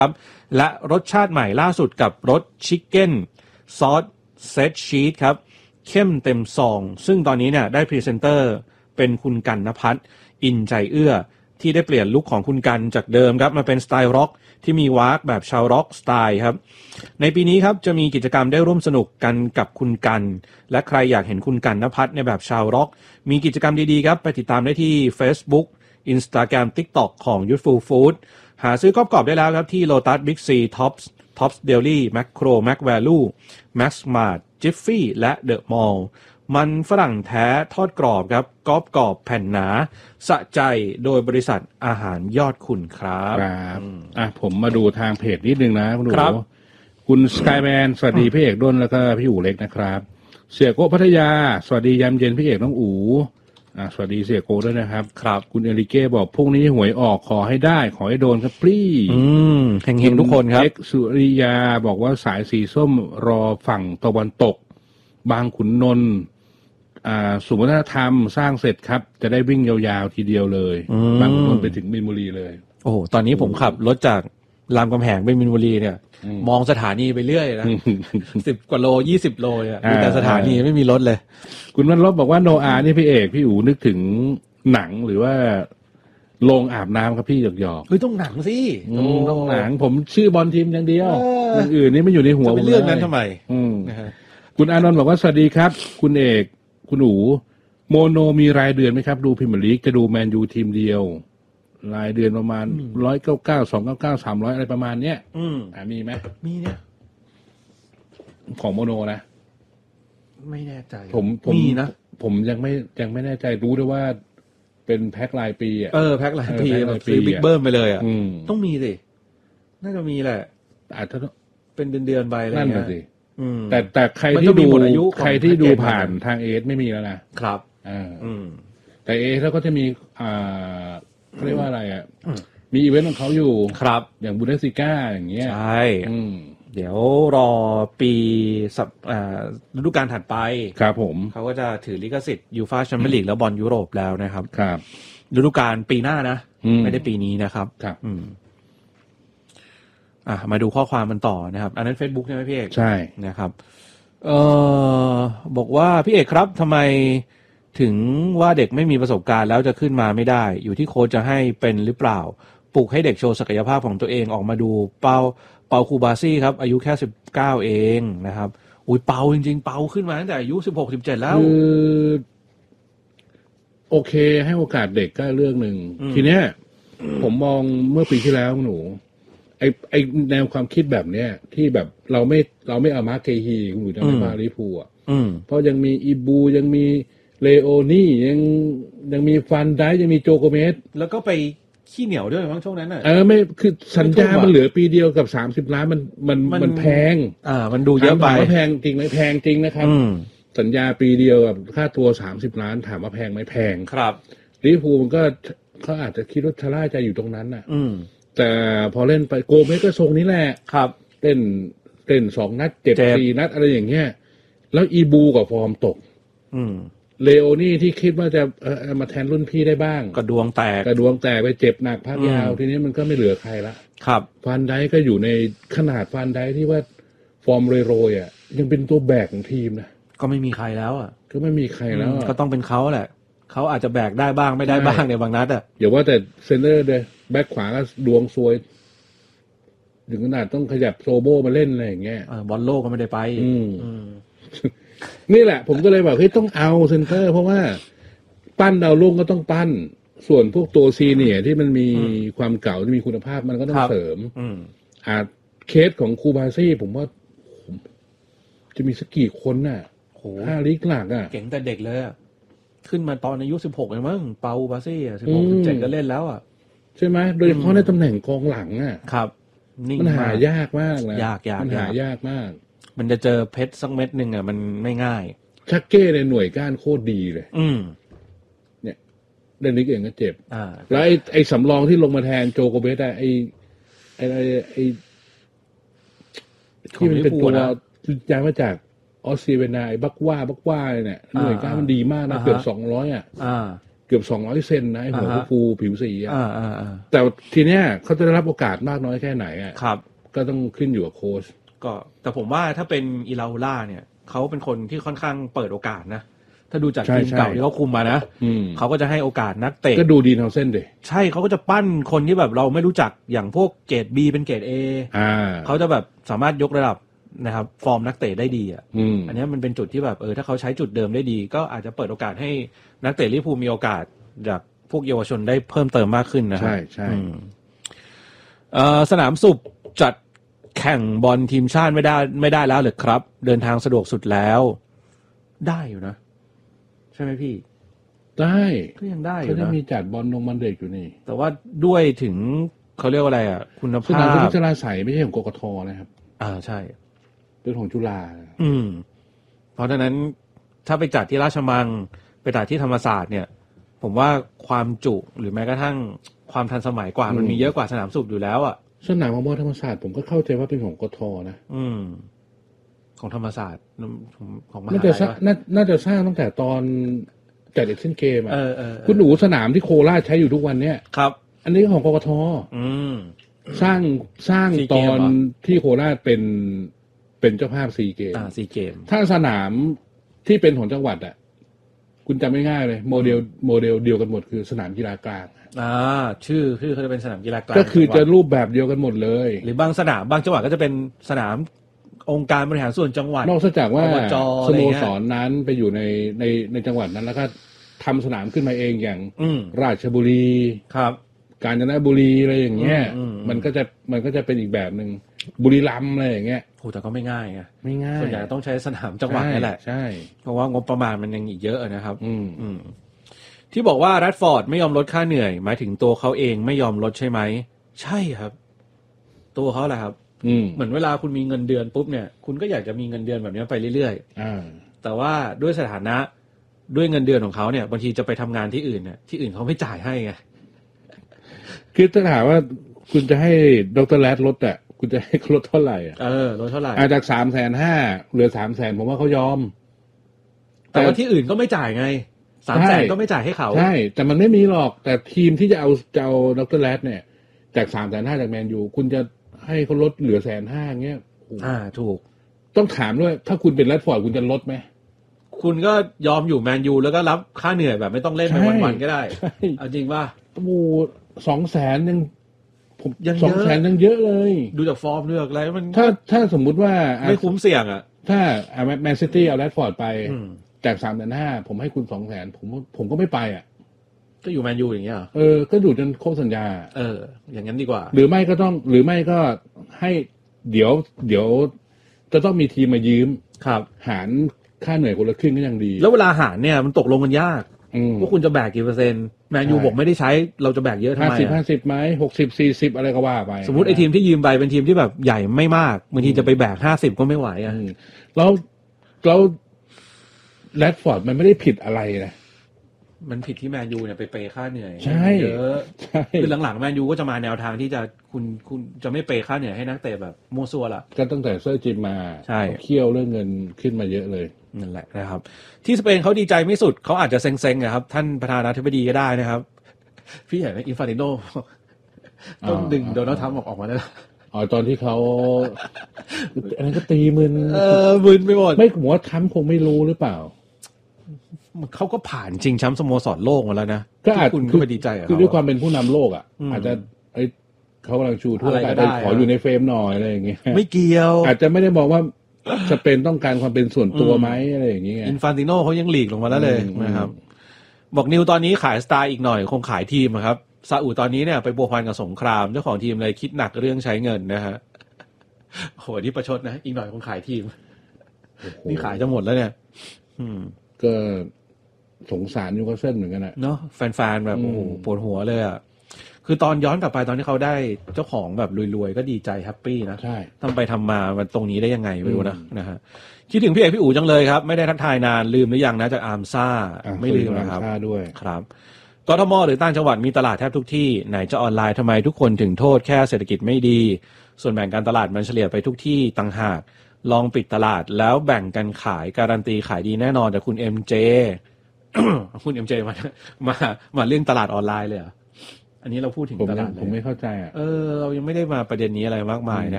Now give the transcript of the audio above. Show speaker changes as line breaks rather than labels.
และรสชาติใหม่ล่าสุดกับรสชิคเก้นซอสเซตชีสครับเข้มเต็มซองซึ่งตอนนี้เนี่ยได้พรีเซนเตอร์เป็นคุณกันณภัทรอินใจเอื้อที่ได้เปลี่ยนลุคของคุณกันจากเดิมครับมาเป็นสไตล์ร็อกที่มีวากแบบชาวร็อกสไตล์ครับในปีนี้ครับจะมีกิจกรรมได้ร่วมสนุกกันกับคุณกันและใครอยากเห็นคุณกันณภัทรในแบบชาวร็อกมีกิจกรรมดีๆครับไปติดตามได้ที่ Facebook Instagram TikTok ของ Youthful Food หาซื้อกรอบได้แล้วครับที่ Lotus Big C Tops Deli Macro Mac Value Max Mart Jiffy และ The Mall มันฝรั่งแท้ทอดกรอบครับกรอบแผ่นหนาสะใจโดยบริษัทอาหารยอดคุณครับ
ผมมาดูทางเพจนิดนึงนะคุณหนู คุณสกายแมนสวัสดีพี่เอกด้นแล้วก็พี่อู๋เล็กนะครับเสียโก้พัทยาสวัสดียามเย็นพี่เอกน้องอู๋สวัสดีเสียโก้ด้วยนะครับคุณเอริเก้บอกพรุ่งนี้หวยออกขอให้ได้ขอให้โดนครับพี่
เฮงๆทุกคนครับ
เอ็กสุริยาบอกว่าสายสีส้มรอฝั่งตะวันตกบางขุนนนท์สุวัฒนธรรมสร้างเสร็จครับจะได้วิ่งยาวๆทีเดียวเลยบางขุนนนท์ไปถึงมีนบุรีเลย
โอ้ตอนนี้ผมขับรถจากรามคำแหงไปมีนบุรีเนี่ยมองสถานีไปเรื่อยนะ10 กว่าโล20 โลเนี่ยมีแต่สถานีไม่มีรถเลย
คุณวันลบบอกว่าโนอานี่พี่เอกพี่อู๋นึกถึงหนังหรือว่าโรงอาบน้ำครับพี่หยอก
ๆต้องหนังสิ
ต้องหนังผมชื่อบอลทีมอย่างเดียวอย่างอื่นนี่ไม่อยู่ในหัว
จะไปเลือกนั้นทำไม
คุณอานนท์บอกว่าสวัสดีครับคุณเอกคุณอู๋โมโนมีรายเดือนไหมครับดูพรีเมียร์ลีกจะดูแมนยูทีมเดียวรายเดือนประมาณ199 299 300อะไรประมาณเนี้ยมีไหม
มีเนี่ย
ของโมโนนะ
ไม่แน่ใจ
ผม
มีนะ
ผมยังไม่แน่ใจรู้ด้วยว่าเป็นแพ็ครายปี
แพ็ครายปีซื้อบิ๊กเบิ้มไปเลยต้องมีสิน่าจะมีแหละ
อาจจะ
เป็นเดือนๆไปอะไร
นั่นแหละสิแต่ใครที่ดูผ่านทางเอสไม่มีแล้วนะครับแต่เอสแล้วก็จะมีเขาเรียกว่าอะไรมีอีเวนต์ของเขาอยู่
ครับ
อย่างบูเดสซิก้าอย่างเงี้ย
ใช่เดี๋ยวรอปีฤดูกาลถัดไป
ครับผม
เขาก็จะถือลิขสิทธิ์ยูฟ่าแชมเปี้ยนลีกแล้วบอลยุโรปแล้วนะครับ
ครับ
ฤดูกาลปีหน้านะไม่ได้ปีนี้นะครับ
ครับ
มาดูข้อความมันต่อนะครับอันนั้น Facebook ใช่ไหมพี่เอก
ใช่
นะครับบอกว่าพี่เอกครับทำไมถึงว่าเด็กไม่มีประสบการณ์แล้วจะขึ้นมาไม่ได้อยู่ที่โค้ชจะให้เป็นหรือเปล่าปลุกให้เด็กโชว์ศักยภาพของตัวเองออกมาดูเปาคูบาซี่ครับอายุแค่19เองนะครับอุ้ยเปาจริงๆเปาขึ้นมาตั้งแต่อายุ16 17แล้ว
โอเคให้โอกาสเด็กก็เรื่องนึงทีเนี้ยผมมองเมื่อปีที่แล้วหนูไอแนวความคิดแบบเนี้ยที่แบบเราไม่เอามาร์เกฮีคุณหนูจะไม่มาลิพูอ่ะเพราะยังมีอีบูยังมีเลโอนี่ยังมีฟันได้ยังมีโจโกเมส
แล้วก็ไปขี้เหนียวด้วยมั้งช่วงนั้นน่ะ
ไม่คือสัญญามันเหลือปีเดียวกับ30 ล้านมันแพง
มันดูเยอะไป
แพงจริงไหมแพงจริงนะครับสัญญาปีเดียวกับค่าตัว30 ล้านถามว่าแพงไหมแพง
ครับ
ลิเวอร์พูลมันก็เขาอาจจะคิดว่าชะล่าใจอยู่ตรงนั้นน่ะแต่พอเล่นไปโกเมสก็ทรงนี้แหละ
ครับ
เล่น2 นัดเจ็บ4 นัดอะไรอย่างเงี้ยแล้วอีบูกับฟอร์มตกเลโอนี่ที่คิดว่าจะมาแทนรุ่นพี่ได้บ้าง
กระดวงแตก
ไปเจ็บหนักพักยาวทีนี้มันก็ไม่เหลือใครละ
ครับ
ฟันไดก็อยู่ในขนาดฟันไดที่ว่าฟอร์มโรยยังเป็นตัวแบกของทีมนะ
ก็ไม่มีใครแล้ว
ก็ไม่มีใครแล้ว
ก็ต้องเป็นเขาแหละเขาอาจจะแบกได้บ้างไม่ได้บ้างในบางนัด
อย่าว่าแต่เซนเตอร์เลยแบ็คขวาก็ดวงซวยถึงขนาดต้องขยับโซโบมาเล่นอะไรอย่างเงี้ย
บอลโลกก็ไม่ได้ไป
นี่แหละผมก็เลยบอกเฮ้ยต้องเอาเซนเตอร์เพราะว่าปั้นดาวรุ่งก็ต้องปั้นส่วนพวกตัวซีเนี่ยที่มันมีความเก่าที่มีคุณภาพมันก็ต้องเสริมเคสของคูบาซี่ผมว่าจะมีสักกี่คนน่ะ5 ลีกหลัก
เก่งแต่เด็กเลยขึ้นมาตอนอายุ16เองมั้งเปาบาซี่16 17ก็เล่นแล้ว
ใช่ไหมโดยเฉพาะในตำแหน่งกองหลัง
ครับ
มันหายากมากนะมันหายากมาก
มันจะเจอเพชรสักเม็ดนึงมันไม่ง่าย
ชักเก้ในหน่วยก้านโคตรดีเลยเนี่ยเดนนิกเองก็เจ็บแล้วไอ้สำรองที่ลงมาแทนโจโกเบสไอ้ที่มันเป็นตัวย้ายมาจากออสเตรียนาบักว่าเนี่ยหน่วยก้านมันดีมากนะเกือบ200 กือบ200 เซนนะไอ้หัวฟูผิวสีแต่ทีเนี้ยเขาจะได้รับโอกาสมากน้อยแค่ไหนอ่ะ
ครับ
ก็ต้องขึ้นอยู่กับโค้ช
ก็แต่ผมว่าถ้าเป็นอิลาอูล่าเนี่ยเขาเป็นคนที่ค่อนข้างเปิดโอกาสนะถ้าดูจากทีมเก่าที่เขาคุมมานะเขาก็จะให้โอกาสนักเตะ
ก็ดูดีเท่าเส้นดิ
ใช่เขาก็จะปั้นคนที่แบบเราไม่รู้จักอย่างพวกเกรด B เป็นเกรด A เขาจะแบบสามารถยกระดับนะครับฟอร์มนักเตะได้ดีอ่ะอันนี้มันเป็นจุดที่แบบถ้าเขาใช้จุดเดิมได้ดีก็อาจจะเปิดโอกาสให้นักเตะลิเวอร์พูลมีโอกาสจากพวกเยาวชนได้เพิ่มเติมมากขึ้นนะครับ
ใช่
สนามสุบจัดแข่งบอลทีมชาติไม่ได้แล้วหรือครับเดินทางสะดวกสุดแล้วได้อยู่นะใช่ไหมพี่
ได้
ก็ยังได้อ
ยู่
นะก็
จะมีจัดบอลลงมันเด็กอยู่นี่
แต่ว่าด้วยถึงเขาเรียกว่าอะไรอ่ะคุณภาพ
สนามที่จุฬาใสไม่ใช่ของกกทนะครับ
ใช่
เป็นของจุฬา
เพราะฉะนั้นถ้าไปจัดที่ราชมังไปจัดที่ธรรมศาสตร์เนี่ยผมว่าความจุหรือแม้กระทั่งความทันสมัยกว่ามันมีเยอะกว่าสนามสุบอยู่แล้วอ่ะ
สนามของธรรมศาสตร์ผมก็เข้าใจว่าเป็นของกทนะ
ของธรรมศาสตร์ของมหา
ลัยน่าจะสร้างตั้งแต่ตอนจัดเอเชียนเกมอ่ะคุณหนูสนามที่โคราชใช้อยู่ทุกวันเนี้ย
ครับ
อันนี้ของกกทสร้างตอนที่โคราชเป็นเจ้าภาพซีเกมถ้าสนามที่เป็นของจังหวัดอ่ะคุณจำไม่ง่ายเลยโมเดลเดียวกันหมดคือสนามกีฬากลาง
ชื่อเขาจะเป็นสนามกีฬากลาง
ก็คือจะรูปแบบเดียวกันหมดเลย
หรือบางสนามบางจังหวัดก็จะเป็นสนามองค์การบริหารส่วนจังหวัด
นอกจากว่าสโมสรนั้นไปอยู่ในจังหวัดนั้นแล้วก็ทำสนามขึ้นมาเองอย่างราชบุรี
ครับ
กาญจนบุรีอะไรอย่างเงี้ยมันก็จะเป็นอีกแบบนึงบุรีรัมย์อะไรอย่างเงี้ย
โหแต่ก็ไม่ง่ายไง
ไม่ง่าย
ส่วนใหญ่ต้องใช้สนามจังหวัดนี่แหละ
ใช่
เพราะว่างบประมาณมันยังอีกเยอะนะครับที่บอกว่าแรดฟอร์ดไม่ยอมลดค่าเหนื่อยหมายถึงตัวเขาเองไม่ยอมลดใช่ไหมใช่ครับตัวเขาแหละครับเหมือนเวลาคุณมีเงินเดือนปุ๊บเนี่ยคุณก็อยากจะมีเงินเดือนแบบนี้ไปเรื่อยๆแต่ว่าด้วยสถานะด้วยเงินเดือนของเขาเนี่ยบางทีจะไปทำงานที่อื่นเนี่ยที่อื่นเขาไม่จ่ายให้ไง
คือถ้าถามว่าคุณจะให้ดร.แรดลดอ่ะคุณจะให้ลดเท่าไหร่
ลดเท่าไหร่
จาก350,000เหลือ300,000ผมว่าเขายอม
แต่ว่าที่อื่นก็ไม่จ่ายไง300,000ก็ไม่จ่ายให้เขา
ใช่แต่มันไม่มีหรอกแต่ทีมที่จะเอาดร.แรดเนี่ยจาก350,000จากแมนยูคุณจะให้เขาลดเหลือ150,000เงี้ย
ถูก
ต้องถามด้วยถ้าคุณเป็นแรดฟอร์ดคุณจะลดไหม
คุณก็ยอมอยู่แมนยูแล้วก็รับค่าเหนื่อยแบบไม่ต้องเล่นไปวันๆก็ได้เอาจริงป่ะ
200,000ยังผม200,000ยังเยอะเลย
ดูจากฟอร์มเลือกอะไรมัน
ถ้าสมมุติว่า
ไม่คุ้มเสี่ยงอ่ะ
ถ้าแมนซิตี้เอาแรดฟอร์ดไปจาก350,000ผมให้คุณ200,000ผมก็ไม่ไปอ่ะ
ก็อยู่แมนยูอย่างเงี้ย
ก็อยู่จนครบสัญญา
อย่างนั้นดีกว่า
หรือไม่ก็ให้เดี๋ยวจะต้องมีทีมมายืม
ครับ
หารค่าเหนื่อยคนละครึ่งก็ยังดี
แล้วเวลาหารเนี่ยมันตกลงกันยากว่าคุณจะแบกกี่เปอร์เซ็นต์แมนยูบอกไม่ได้ใช้เราจะแบกเยอะทำไม
50ไหม60 40อะไรก็ว่าไป
สมมุติไอ้ทีมที่ยืมไปเป็นทีมที่แบบใหญ่ไม่มากบางทีจะไปแบก50ก็ไม่ไหวอ่ะ
แล้วแรดฟอร์ดมันไม่ได้ผิดอะไรนะ
มันผิดที่แมนยูเนี่ยไปเปย์ค่าเหนื่อย
เย
อะคือหลังๆแมนยูก็จะมาแนวทางที่จะคุณจะไม่เปย์ค่าเหนื่อยให้นักเตะแบบมั่วซั่วละ
ก็ตั้งแต่เซอร์จิมมาเคี่ยวเรื่องเงินขึ้นมาเยอะเลย
นั่นแหละนะครับที่สเปนเขาดีใจไม่สุดเขาอาจจะเซ็งๆนะครับท่านประธานาธิบดีก็ได้นะครับพี่เห็นไหมอินฟานติโนต้องดึงโดนัลด์ทรัมป์ออกมาได้
ตอนที่เขาอันนั้นก็ตีมึน
ไปหมด
ไม่หัวทรัมป์คงไม่รู้หรือเปล่า
เขาก็ผ่านจริงแชมป์สโมสรโลกมาแล้วนะ
ก็อาจ
คุณก็ไปดีใจ
คือด้วยความเป็นผู้นำโลกอาจจะเขากำลังชูถ้วยได้ขออยู่ในเฟรมหน่อยอะไรอย่างเงี้ย
ไม่เกี่ยว
อาจจะไม่ได้บอกว่าสเปนต้องการความเป็นส่วนตัวไหมอะไรอย่างเงี้ย
อินฟานติโนเขายังหลีกลงมาแล้วเลยนะครับบอกนิวตอนนี้ขายสไตล์อีกหน่อยคงขายทีมครับซาอุตอนนี้เนี่ยไปบัวพันกับสงครามเจ้าของทีมเลยคิดหนักเรื่องใช้เงินนะฮะโหนี่ประชดนะอีกหน่อยคงขายทีมนี่ขายจะหมดแล้วเนี่ย
ก็สงสารยูโกเซ่เหมือนกัน
เนาะแฟนๆแบบโอ้โหปวดหัวเลยอ่ะคือตอนย้อนกลับไปตอนที่เขาได้เจ้าของแบบรวยๆก็ดีใจแฮปปี้นะ
ใช่
ทำไปทำมามันตรงนี้ได้ยังไงไม่รู้นะฮะคิดถึงพี่เอกพี่อู๋จังเลยครับไม่ได้ทักทายนานลืมหรือยังนะจากอาร์มซ่าไม่ลืมนะครับ
ด้วย
ครับกทมหรือต่างจังหวัดมีตลาดแทบทุกที่ไหนจะออนไลน์ทำไมทุกคนถึงโทษแค่เศรษฐกิจไม่ดีส่วนแบ่งการตลาดมันเฉลี่ยไปทุกที่ต่างหากลองปิดตลาดแล้วแบ่งกันขายการันตีขายดีแน่นอนแต่คุณ MJ คุณเอ็มเจมาเรื่องตลาดออนไลน์เลยเหรออันนี้เราพูดถึงตลาดเลย
ผมไม่เข้าใจอ่ะ
เรายังไม่ได้มาประเด็นนี้อะไรมากมายนะ